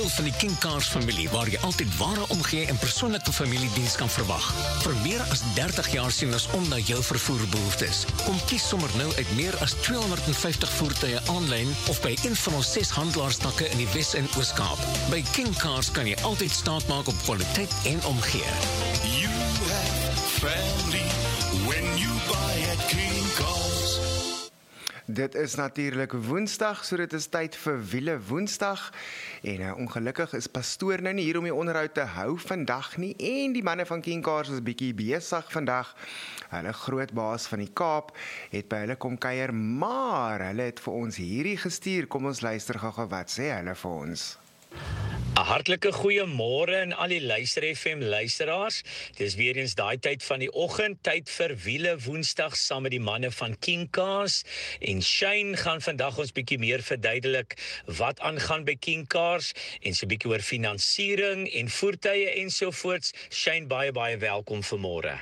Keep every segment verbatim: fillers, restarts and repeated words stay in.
deel van die King Cars familie waar jy altyd ware omgee en persoonlike familiediens kan verwag. Vir meer as dertig jaar sien ons om na jou vervoerbehoeftes. Kom kies sommer nou uit meer as tweehonderdvyftig voertuie aanlyn of by een van ons ses handelaarstakke in die Wes- en Oos-Kaap. By King Cars kan jy altyd staat maak op kwaliteit en omgee. You have family when you buy at King Cars. Dit is natuurlik Woensdag, so dit is tyd vir Wiele Woensdag. En uh, ongelukkig is pastoor nou nie hier om die onderhoud te hou vandag nie. En die manne van King Cars is bietjie besig vandag. Hulle groot baas van die Kaap het by hulle kom kuier, maar hulle het vir ons hierdie gestuur. Kom ons luister gou-gou wat sê hulle vir ons. 'n Hartlike goeiemôre aan al die Luister F M luisteraars. Dis weer eens daai tyd van die oggend, tyd vir Wiele Woensdag saam met die manne van King Cars. En Shane gaan vandag ons bietjie meer verduidelik wat aangaan by King Cars en so bietjie oor finansiering en voertuie ensovoorts. Shane, baie baie welkom vanmôre.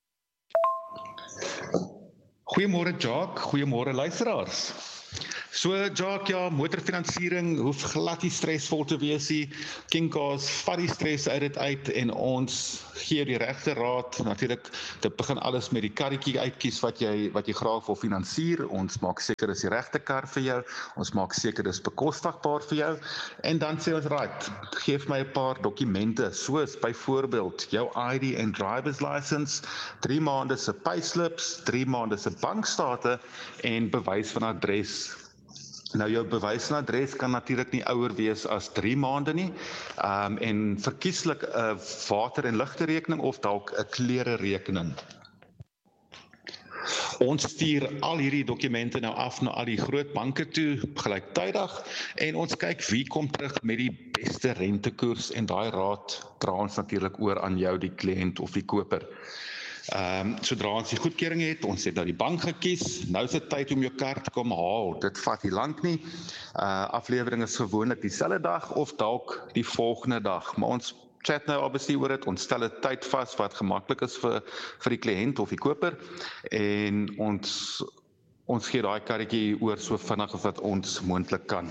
Goeiemôre Jacques, goeiemôre luisteraars. So Jacques, ja, motorfinansiering hoef glad nie stresvol te wees nie. King Cars vat die stres uit dit uit en ons gee die regte raad. Natuurlik, dit begin alles met die karretjie uitkies wat jy wat jy graag wil finansier. Ons maak seker dis die regte kar vir jou. Ons maak seker dis bekostigbaar vir jou. En dan sê ons, right, geef my 'n paar dokumente, soos byvoorbeeld jou I D en driver's license, drie maande se payslips, drie maande se bankstate en bewys van adres. Nou jou bewys van adres kan natuurlik nie ouer wees as drie maande nie. Um, en verkieslik 'n uh, water- en ligterekening of dalk 'n klererekening. Ons stuur al hierdie dokumente nou af na al die groot banke toe gelyktydig en ons kyk wie kom terug met die beste rentekoers en daai raad dra ons natuurlik oor aan jou, die kliënt of die koper. Ehm um, sodra ons die goedkeuring het, ons het nou die bank gekies, nou is dit tyd om jou kar te kom haal. Dit vat nie lank nie. Uh aflewering is gewoonlik dieselfde dag of dalk die volgende dag. Maar ons chat nou obviously oor dit. Ons stel 'n tyd vas wat gemaklik is vir vir die kliënt of die koper en ons ons gee daai karretjie oor so vinnig as wat ons moontlik kan.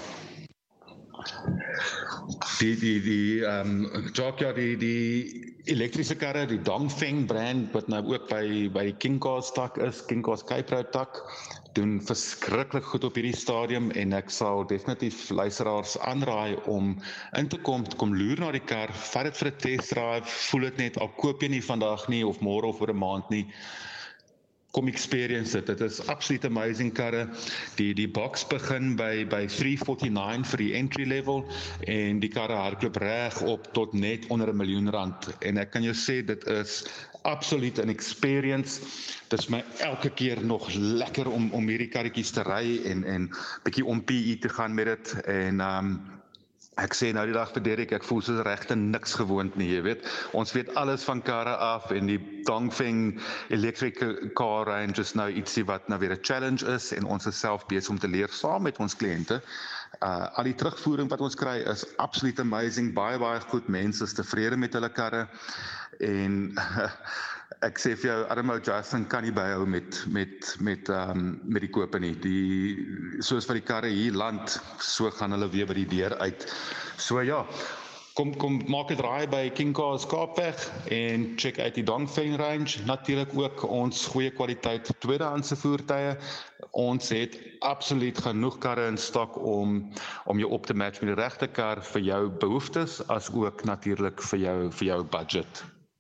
Die die die ehm um, Jacques, die die elektriese karre, die Dongfeng brand wat nou ook by by die King Cars tak is, King Cars Cape Road tak, doen verskriklik goed op hierdie stadium en ek sal definitief luisteraars aanraai om in te kom, kom loer na die kar, vat dit vir 'n test drive, voel dit net, al koop jy nie vandag nie of môre of oor 'n maand nie. Kom experience dit. Dit is absoluut amazing karre. Die die box begin by by three forty-nine vir die entry level en die karre hardloop reg op tot net onder 'n miljoen rand. En ek kan jou sê dit is absoluut 'n experience. Dit is my elke keer nog lekker om om hierdie karretjies te ry en en bietjie om P E te gaan met dit en um Ek sê nou die dag vir Derek, ek voel soos regte niks gewoond nie, jy weet. Ons weet alles van karre af en die Dongfeng electric car range is nou ietsie wat nou weer 'n challenge is en ons is self besig om te leer saam met ons kliënte. Uh, al die terugvoering wat ons kry is absoluut amazing, baie baie goed, mense is tevrede met hulle karre en uh, ek sê vir jou, Armo Justin kan nie byhou met met met um, met die kope nie. Die soos vir die karre hier land, so gaan hulle weer by die deur uit. So ja, kom kom maak 'n draai by King Cars Kaapweg en check uit die Dongfeng range. Natuurlik ook ons goeie kwaliteit tweedehandse voertuie. Ons het absoluut genoeg karre in stok om om jou op te match met die regte kar vir jou behoeftes as ook natuurlik vir jou vir jou budget.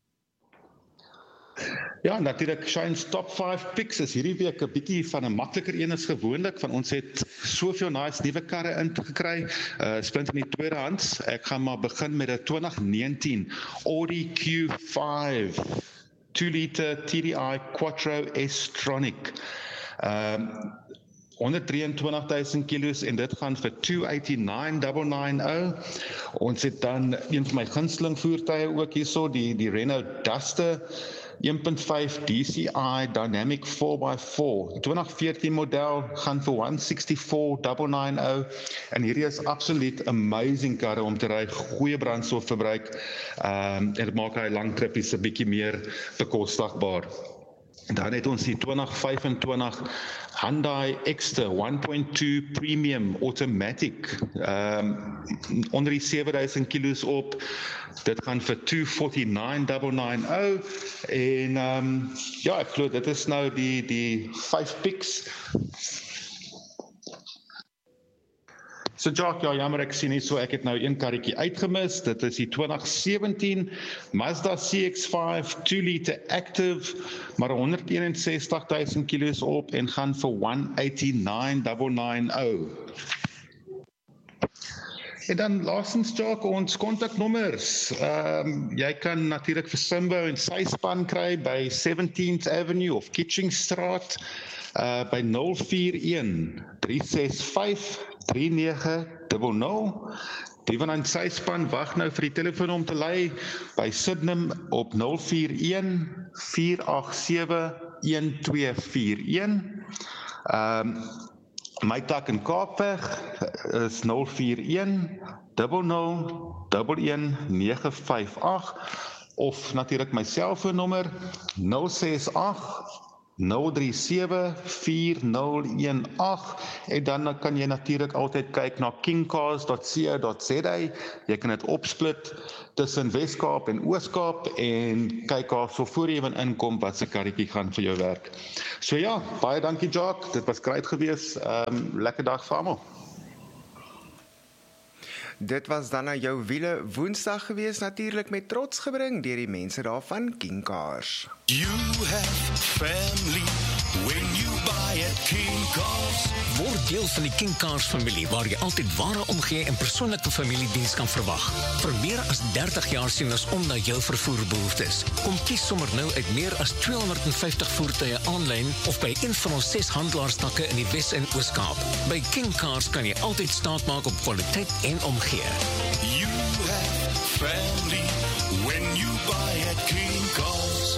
Ja, natuurlik Shane's top five picks is hierdie week 'n bietjie van 'n makliker een as gewoonlik, van ons het soveel nice nuwe karre ingekry, uh splint in die tweedehands. Ek gaan maar begin met 'n twenty nineteen Audi Q five two liter T D I Quattro S-Tronic. Um honderdtweeëntwintig duisend kilos en dit gaan vir two eighty-nine nine ninety. Ons het dan een van my gunsteling voertuie ook hierso, die die Renault Duster one point five D C I Dynamic four by four. twenty fourteen model gaan vir one sixty-four nine ninety en hierdie is absoluut amazing karre om te ry, goeie brandstofverbruik. Ehm um, en dit maak hy lang trippies 'n bietjie meer bekostigbaar. Dan het ons die twintig vyf-en-twintig Hyundai Exter one point two Premium Automatic, um, onder die sewe duisend kilos op. Dit gaan vir two forty-nine nine nine zero en um, ja, ek glo dit is nou die die vyf piks. So Jacques, ja jammer ek sien nie so, ek het nou een karretjie uitgemis, dit is die twintig sewentien Mazda C X five two liter Active, maar one sixty-one thousand kilos op en gaan vir one eighty-nine nine nine zero. En dan laastens Jacques, ons kontaknommers. Um, jy kan natuurlik vir Simbo en sy span kry by seventeenth Avenue of Kitchingstraat uh, by zero four one three six five three nine zero zero. Die van aan sy span wag nou vir die telefoon om te lei by Sydenham op zero four one four eight seven one two four one. Um, My tak in Kaapweg is zero four one zero zero one one nine five eight of natuurlik my selfoonnommer zero six eight zero three seven four zero one eight en dan kan jy natuurlik altyd kyk na king cars dot co dot za. Jy kan dit opsplit tussen Wes-Kaap en Oos-Kaap en kyk daar so voor jy van inkom wat se karretjie gaan vir jou werk. So ja, baie dankie Jacques, dit was great gewees. Um, lekker dag vir almal. Dit was dan nou jou wiele Woensdag gewees, natuurlik met trots gebring deur die mense daar van King Cars. You have family when you buy at King Cars. Word deel van die King Cars familie waar jy altyd ware omgee en persoonlike familiediens kan verwag. Vir meer as dertig jaar sien ons om na jou vervoerbehoeftes. Kom kies sommer nou uit meer as two hundred fifty voertuie aanlyn of by een van ons ses handelaarstakke in die Wes- en Oos-Kaap. By King Cars kan jy altyd staat maak op kwaliteit en omgee. You have family when you buy at King Cars.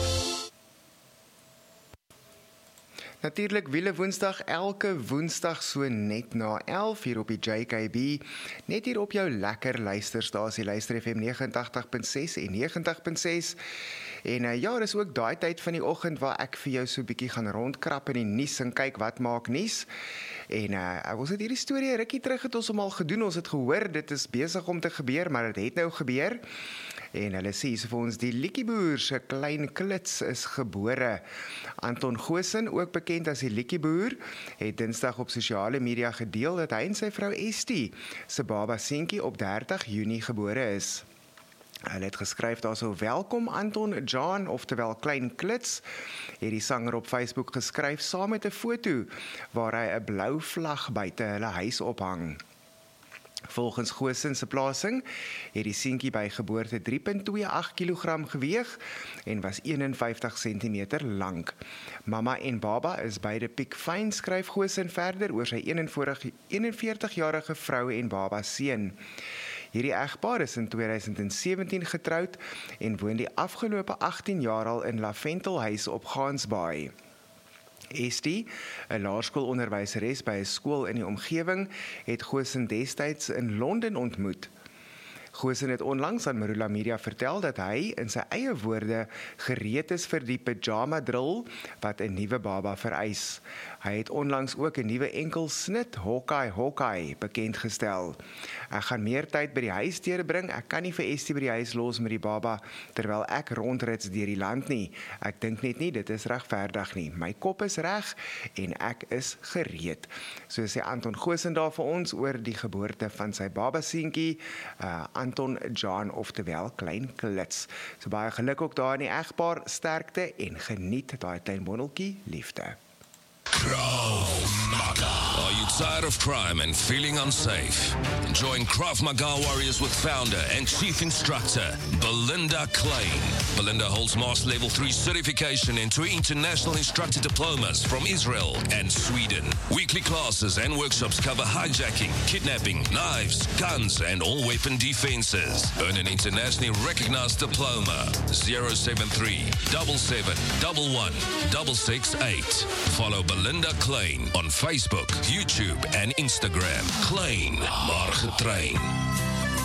Natuurlik wiele Woensdag elke Woensdag so net na elf hier op die J K B, net hier op jou lekker luisterstasie Luister F M ninety-eight point six en ninety point six. En uh, ja, dis ook daai tyd van die oggend waar ek vir jou so 'n bietjie gaan rondkrap in die nuus en kyk wat maak nuus. En uh, ons het hierdie storie rukkie terug het ons al gedoen, ons het gehoor dit is besig om te gebeur, maar dit het nou gebeur. En hulle sê so vir ons die Liedjieboer se klein klits is gebore. Anton Goosen, ook bekend as die Liedjieboer, het Dinsdag op sosiale media gedeel dat hy en sy vrou Estie se baba seentjie op dertig Junie gebore is. Hulle het geskryf daarso welkom Anton John, oftewel Klein Klits, het die sanger op Facebook geskryf saam met 'n foto waar hy 'n blou vlag buite hulle huis ophang. Volgens Goosen se plasing het die seentjie by geboorte three point two eight kilogram geweeg en was eenenvyftig sentimeter lank. Mamma en baba is beide piekfyn, skryf Goosen verder oor sy eenenveertig-jarige vrou en baba seun. Hierdie egpaar is in twenty seventeen getroud en woon die afgelope agttien jaar al in Laventelhuis op Gansbaai. Estie, 'n laerskoolonderwyseres by 'n skool in die omgewing, het Goosen destyds in Londen ontmoet. Goosen het onlangs aan Marula Media vertel dat hy in sy eie woorde gereed is vir die pyjama drill wat 'n nuwe baba vereis. Hy het onlangs ook 'n nuwe enkelsnit Hawkeye Hawkeye bekendgestel. Ek gaan meer tyd by die huis deurbring. Ek kan nie vir Estie by die huis los met die baba terwyl ek rondrits deur die land nie. Ek dink net nie dit is regverdig nie. My kop is reg en ek is gereed. So sê Anton Goosen daar vir ons oor die geboorte van sy baba seentjie, uh, Anton John, oftewel Klein Klits. So baie geluk ook daar in die egpaar, sterkte en geniet daai klein bondeltjie liefde. Krav Maga. Are you tired of crime and feeling unsafe? Join Krav Maga Warriors with founder and chief instructor Belinda Klein. Belinda holds Master Level three certification and three international instructor diplomas from Israel and Sweden. Weekly classes and workshops cover hijacking, kidnapping, knives, guns and all weapon defenses. Earn an internationally recognized diploma. zero seven three seven seven one one six six eight. Follow Belinda Klein on Facebook, YouTube and Instagram. Klein, maar getrain.